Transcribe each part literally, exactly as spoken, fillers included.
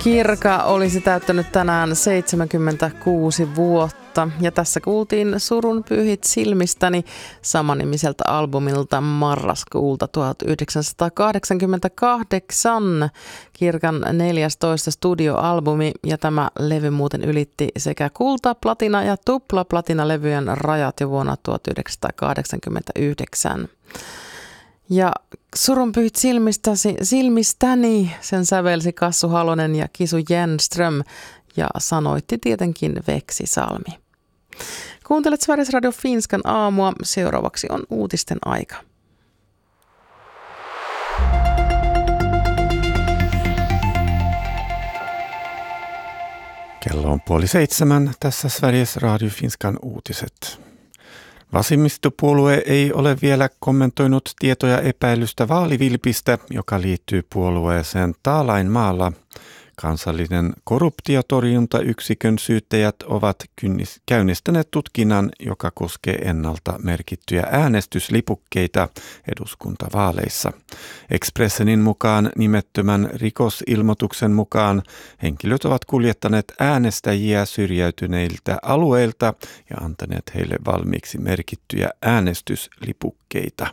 Kirka olisi täyttänyt tänään seitsemänkymmentäkuusi vuotta ja tässä kuultiin Surun pyhit silmistäni samanimiseltä albumilta marraskuulta tuhatyhdeksänsataakahdeksankymmentäkahdeksan. Kirkan neljästoista studioalbumi ja tämä levy muuten ylitti sekä kulta-, platina- ja tupla-platinalevyjen rajat jo vuonna tuhatyhdeksänsataakahdeksankymmentäyhdeksän. Ja Surun pyhit silmistäsi, silmistäni sen sävelsi Kassu Halonen ja Kisu Jernström ja sanoitti tietenkin Veksi Salmi. Kuuntelet Sveriges Radio Finskan aamua. Seuraavaksi on uutisten aika. Kello on puoli seitsemän. Tässä Sveriges Radio Finskan uutiset. Vasemmistopuolue ei ole vielä kommentoinut tietoja epäilystä vaalivilpistä, joka liittyy puolueeseen Taalainmaalla. Kansallinen korruptiotorjuntayksikön syyttäjät ovat käynnistäneet tutkinnan, joka koskee ennalta merkittyjä äänestyslipukkeita eduskuntavaaleissa. Expressenin mukaan nimettömän rikosilmoituksen mukaan henkilöt ovat kuljettaneet äänestäjiä syrjäytyneiltä alueilta ja antaneet heille valmiiksi merkittyjä äänestyslipukkeita.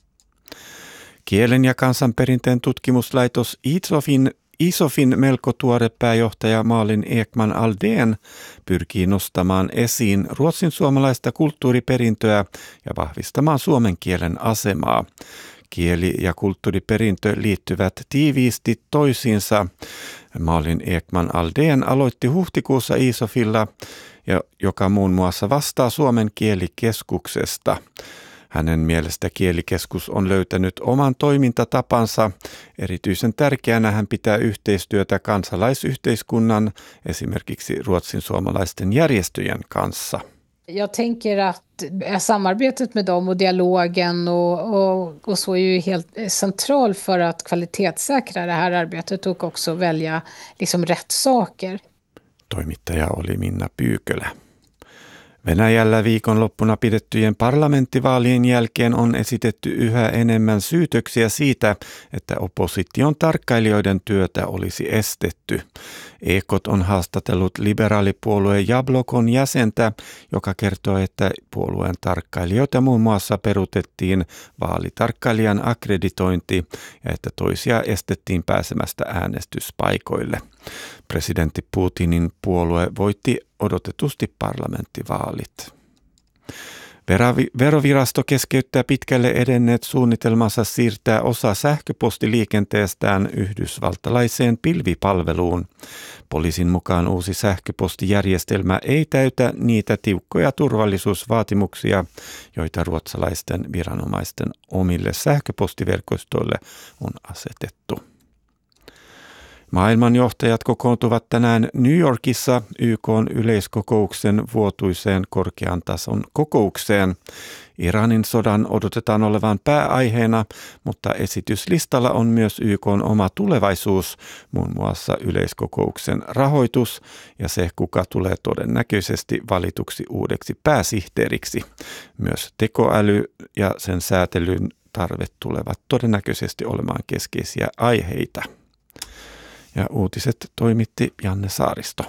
Kielen ja kansanperinteen tutkimuslaitos ISOFin ISOFin melko tuore pääjohtaja Malin Ekman Aldén pyrkii nostamaan esiin ruotsin suomalaista kulttuuriperintöä ja vahvistamaan suomen kielen asemaa. Kieli- ja kulttuuriperintö liittyvät tiiviisti toisiinsa. Malin Ekman Aldén aloitti huhtikuussa ISOFilla, joka muun muassa vastaa Suomen kielikeskuksesta. Hänen mielestä kielikeskus on löytänyt oman toimintatapansa. Erityisen tärkeänä hän pitää yhteistyötä kansalaisyhteiskunnan, esimerkiksi ruotsin suomalaisten järjestöjen kanssa. Jag tänker att samarbetet med dem och dialogen och, och, och så är ju helt central för att kvalitetssäkra det här arbetet och också välja liksom rätt saker. Toimittaja oli Minna Pyykölä. Venäjällä viikonloppuna pidettyjen parlamenttivaalien jälkeen on esitetty yhä enemmän syytöksiä siitä, että opposition tarkkailijoiden työtä olisi estetty. Ekot on haastatellut liberaalipuolueen Jablokon jäsentä, joka kertoo, että puolueen tarkkailijoita muun muassa peruutettiin vaalitarkkailijan akkreditointi ja että toisia estettiin pääsemästä äänestyspaikoille. Presidentti Putinin puolue voitti odotetusti parlamenttivaalit. Verovirasto keskeyttää pitkälle edenneet suunnitelmansa siirtää osa sähköpostiliikenteestään yhdysvaltalaiseen pilvipalveluun. Poliisin mukaan uusi sähköpostijärjestelmä ei täytä niitä tiukkoja turvallisuusvaatimuksia, joita ruotsalaisten viranomaisten omille sähköpostiverkostoille on asetettu. Maailmanjohtajat kokoontuvat tänään New Yorkissa Y K:n yleiskokouksen vuotuiseen korkean tason kokoukseen. Iranin sodan odotetaan olevan pääaiheena, mutta esityslistalla on myös Y K:n oma tulevaisuus, muun muassa yleiskokouksen rahoitus ja se, kuka tulee todennäköisesti valituksi uudeksi pääsihteeriksi. Myös tekoäly ja sen säätelyn tarve tulevat todennäköisesti olemaan keskeisiä aiheita. Ja uutiset toimitti Janne Saaristo.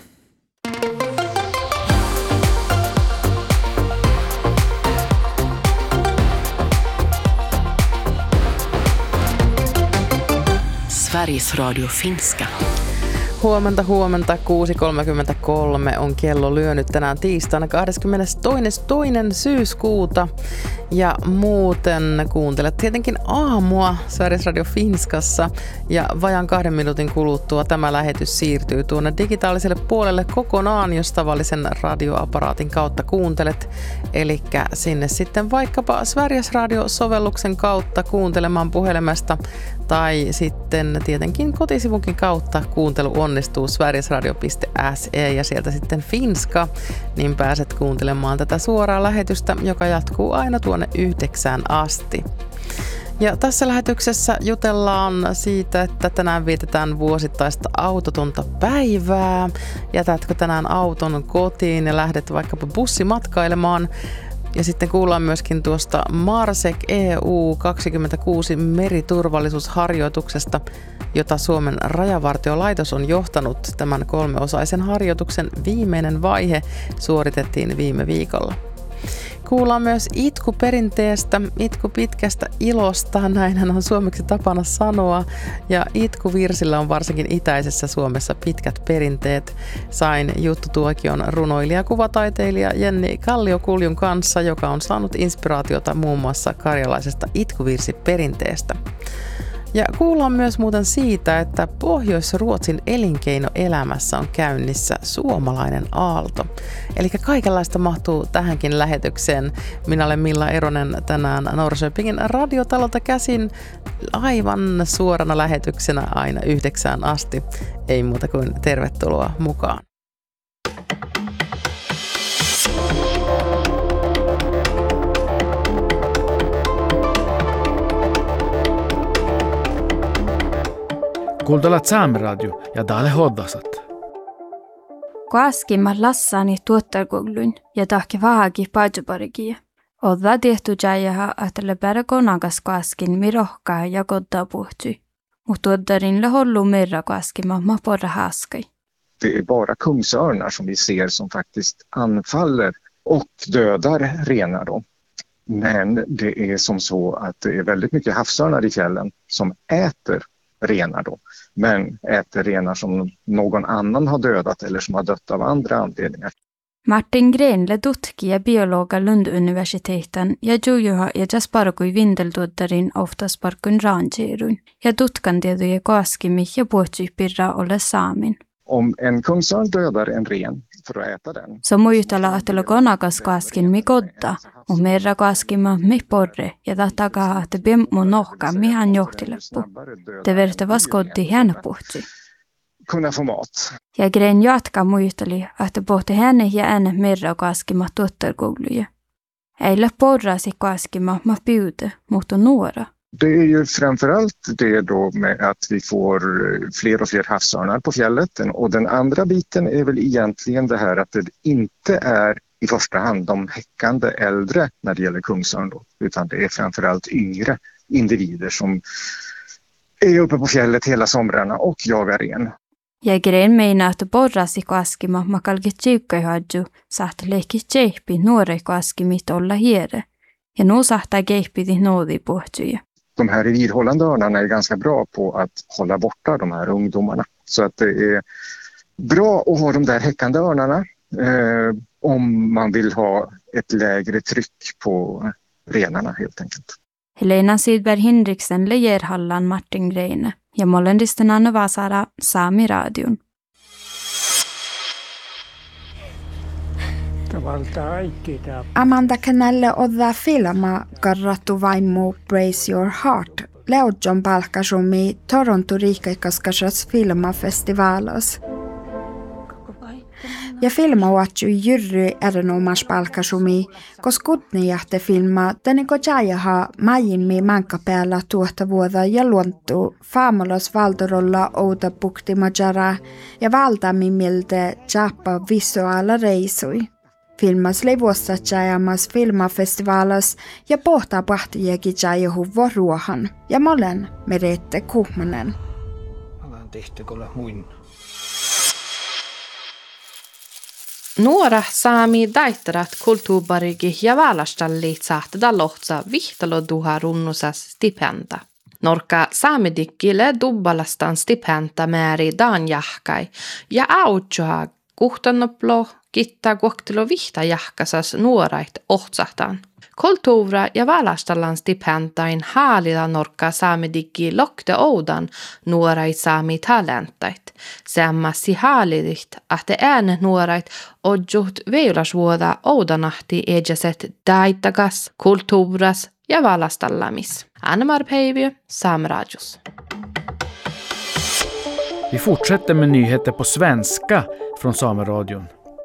Sveriges Radio Finska. Huomenta, huomenta. kuusi kolmekymmentäkolme on kello lyönyt tänään tiistaina kahdeskymmenestoinen syyskuuta. Ja muuten kuuntelet tietenkin aamua Sveriges Radio Finskassa. Ja vajan kahden minuutin kuluttua tämä lähetys siirtyy tuonne digitaaliselle puolelle kokonaan, jos tavallisen radioaparaatin kautta kuuntelet. Eli sinne sitten vaikkapa Sveriges Radio-sovelluksen kautta kuuntelemaan puhelimesta tai sitten tietenkin kotisivunkin kautta kuuntelu onnistuu sverigesradio piste se ja sieltä sitten Finska, niin pääset kuuntelemaan tätä suoraa lähetystä, joka jatkuu aina tuonne yhdeksään asti. Ja tässä lähetyksessä jutellaan siitä, että tänään vietetään vuosittaista autotonta päivää. Jätätkö tänään auton kotiin ja lähdet vaikkapa bussimatkailemaan? Ja sitten kuullaan myöskin tuosta Marsec E U kaksikymmentäkuusi meriturvallisuusharjoituksesta, jota Suomen rajavartiolaitos on johtanut. Tämän kolmeosaisen harjoituksen viimeinen vaihe suoritettiin viime viikolla. Kuullaan myös itkuperinteestä, itku pitkästä ilosta, näinhän on suomeksi tapana sanoa, ja itkuvirsillä on varsinkin itäisessä Suomessa pitkät perinteet. Sain juttutuokion runoilija ja kuvataiteilija Jenni Kalliokuljun kanssa, joka on saanut inspiraatiota muun muassa karjalaisesta itkuvirsiperinteestä. Ja kuullaan myös muuten siitä, että Pohjois-Ruotsin elinkeinoelämässä on käynnissä suomalainen aalto. Eli kaikenlaista mahtuu tähänkin lähetykseen. Minä olen Milla Eronen tänään Norrköpingin radiotalolta käsin aivan suorana lähetyksenä aina yhdeksään asti. Ei muuta kuin tervetuloa mukaan. Kuuntelet Saamiradio ja täällä Hoddasat. Koaskimmat lassani tuottarkoglun ja tahki vahaki paajuparikia. Odda tehty jäijähä, että lepärä konakas koaskin mirohkaa ja koddaa puhtui. Mutta tuottarin lehollu merra koaskimma ma porra haskai. Det är bara kungsörnar som vi ser som faktiskt anfaller och dödar renar då. Men det är som så att det är väldigt mycket havsörnar i fjällen som äter renar då. Men äter renar som någon annan har dödat eller som har dött av andra anledningar. Martin Grenle tutkija biologa Lund-universiteten ja jujuha ja jasparkui vindeltuottarin oftasparkun rangerun ja tutkan tietoja koaskimi ja puhtsyypirra ole saamin. Om en kungsörn dödar en ren för att äta den. Så muistella ahtelu konakas koaskin mi kodda, mu merra koaskima mi porre ja tahtakaa ahte bemmu nohka mihan johtileppu. Te verte vaskoddi hänä puhtsi. Kunna få mat. Ja Gren jatka muisteli, että pohti hänne ja änne merra koaskima tuottarkouluja. Ei le porrasi koaskima ma pyyde, mutta nuora. Det är ju framförallt det då med att vi får fler och fler havsörnar på fjället. Och den andra biten är väl egentligen det här att det inte är i första hand de häckande äldre när det gäller kungsörn då, utan det är framförallt yngre individer som är uppe på fjället hela somrarna och jagar ren. Ja Gren meinaa, että porrasi koaskima ma kalki tsiukkaihadju saht leikki tseippi nuore koaskimit olla hiere. Ja nu sahtaa keippiti noodi puhtsuja. De här revirhållande örnarna är ganska bra på att hålla borta de här ungdomarna. Så att det är bra att ha de där häckande örnarna eh, om man vill ha ett lägre tryck på renarna helt enkelt. Helena Sydberg Hinriksen lejer Hallan Martin Greine ja mollendisten Anna Vasara Saamiradion. Amanda Canelle odda filma karrattu vaimu Brace Your Heart Leodjon palkasumi Toronto riikkaikaskasas filmafestivalos. Ja filma uatsui jyrry erinomas palkasumi, koska kutni jahte filma täniko jajaha majinmi mankapäällä tuota vuoda ja luontu faamolos valdorolla outa pukti majara ja valtami miltä jappa visuaala reisui. Filmas leivuossa jajamas filmafestivalas ja pohtaa pahtijakin jajahu ruohan ja molen merette kuhmanen. Alan tehtäkolla muin. Nuora saami daitterat kulttuurbarigi ja valastallit saattaa lohtsa vihtalo duha runnusas stipenda. Norka saamidikkille dubbalastan stipenda määri daan jahkai ja autjoha kuhtannoplo kitta kohtelo vihta jahkasas nuorait ohtsahtaan. Kulttuura ja valastallan stipendain haalilla norka saamidikki lokte oudan nuorait saami talentait. Sammassi haalilit, että äänet nuorait odjut veilasvuoda oudanahti ejaset daitagas, kulttuuras ja valastallamis. Anna-Mari Päiviö, Saamiradios. Vi fortsätter med nyheter på svenska från Saamiradion.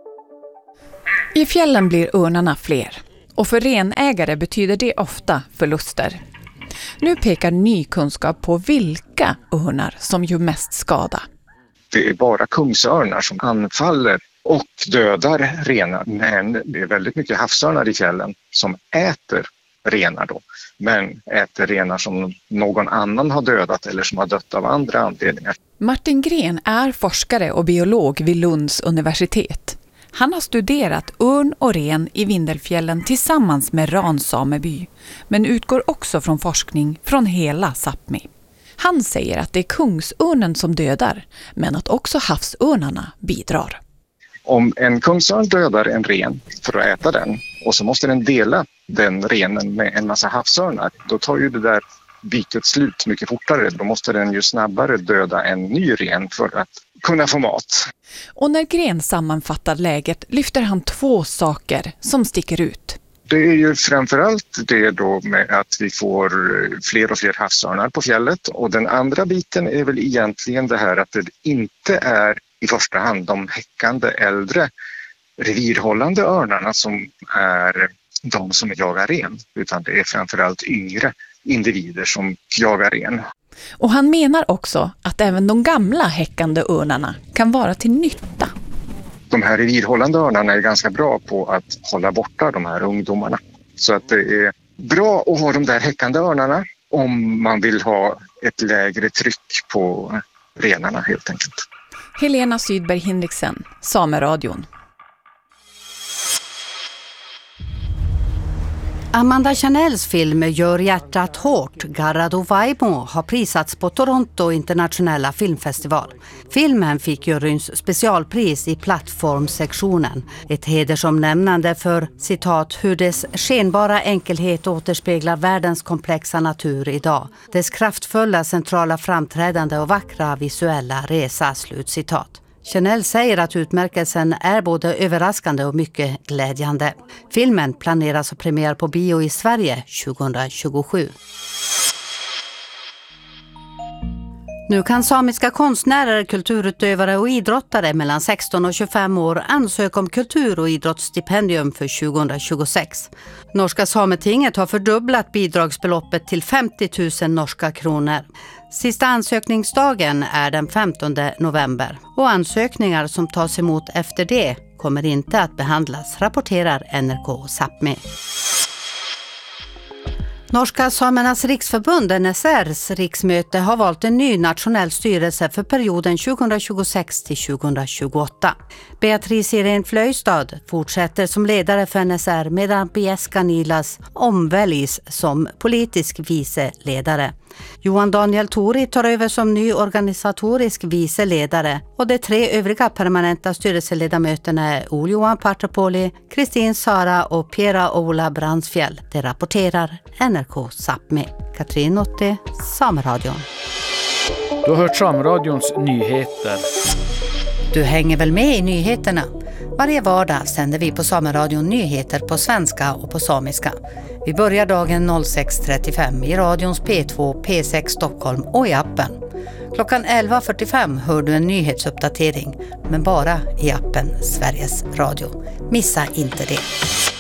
I fjällen blir örnarna fler och för renägare betyder det ofta förluster. Nu pekar ny kunskap på vilka örnar som gör mest skada. Det är bara kungsörnar som anfaller och dödar renar. Men det är väldigt mycket havsörnar i fjällen som äter renar då. Men äter renar som någon annan har dödat eller som har dött av andra anledningar. Martin Gren är forskare och biolog vid Lunds universitet. Han har studerat örn och ren i Vindelfjällen tillsammans med Rans sameby, men utgår också från forskning från hela Sápmi. Han säger att det är kungsörnen som dödar, men att också havsörnarna bidrar. Om en kungsörn dödar en ren för att äta den och så måste den dela den renen med en massa havsörnar, då tar ju det där bytet slut mycket fortare. Då måste den ju snabbare döda en ny ren för att kunna få mat. Och när Gren sammanfattar läget lyfter han två saker som sticker ut. Det är ju framförallt det då med att vi får fler och fler havsörnar på fjället. Och den andra biten är väl egentligen det här att det inte är i första hand de häckande äldre revirhållande örnarna som är de som jagar ren. Utan det är framförallt yngre individer som jagar ren. Och han menar också att även de gamla häckande örnarna kan vara till nytta. De här revirhållande örnarna är ganska bra på att hålla borta de här ungdomarna. Så att det är bra att ha de där häckande örnarna om man vill ha ett lägre tryck på renarna helt enkelt. Helena Sydberg Hinriksen, Sameradion. Amanda Chanels film Gör hjärtat hårt, Garrado Vaimo, har prisats på Toronto internationella filmfestival. Filmen fick juryns specialpris i plattformsektionen. Ett hedersomnämnande för, citat, hur dess skenbara enkelhet återspeglar världens komplexa natur idag. Dess kraftfulla centrala framträdande och vackra visuella resa, slut citat. Chanel säger att utmärkelsen är både överraskande och mycket glädjande. Filmen planeras att premiär på bio i Sverige tjugohundratjugosju. Nu kan samiska konstnärer, kulturutövare och idrottare mellan sexton och tjugofem år ansöka om kultur- och idrottsstipendium för tjugohundratjugosex. Norska Sametinget har fördubblat bidragsbeloppet till femtio tusen norska kronor. Sista ansökningsdagen är den femtonde november och ansökningar som tas emot efter det kommer inte att behandlas, rapporterar N R K Sápmi. Norska Samernas riksförbund N S R:s riksmöte har valt en ny nationell styrelse för perioden tjugohundratjugosex till tjugohundratjugoåtta. Beatrice Irene Flöjstad fortsätter som ledare för N S R medan Bieska Nilas omväljs som politisk vice ledare. Johan Daniel Tori tar över som ny organisatorisk vice ledare och de tre övriga permanenta styrelseledamöterna är Ole Johan Partapoli, Kristin Sara och Piera Ola Brandsfjäll. Det rapporterar N R K Sápmi. Katrin Otte, Sameradion. Du har hört Sameradions nyheter. Du hänger väl med i nyheterna? Varje vardag sänder vi på Sameradion nyheter på svenska och på samiska. Vi börjar dagen sex trettiofem i radions P två, P sex Stockholm och i appen. Klockan elva fyrtiofem hör du en nyhetsuppdatering, men bara i appen Sveriges Radio. Missa inte det.